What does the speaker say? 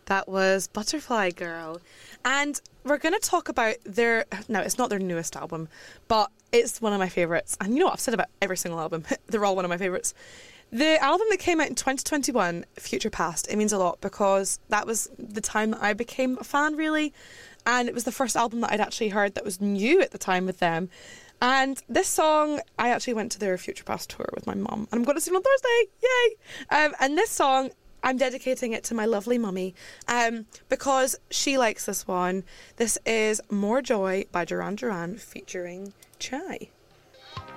That was Butterfly Girl. And we're going to talk about their... No, it's not their newest album, but it's one of my favourites. And you know what? I've said about every single album. They're all one of my favourites. The album that came out in 2021, Future Past, it means a lot because that was the time that I became a fan, really. And it was the first album that I'd actually heard that was new at the time with them. And this song, I actually went to their Future Past tour with my mum, and I'm going to see them on Thursday. Yay! And this song, I'm dedicating it to my lovely mummy because she likes this one. This is More Joy by Duran Duran featuring Chai.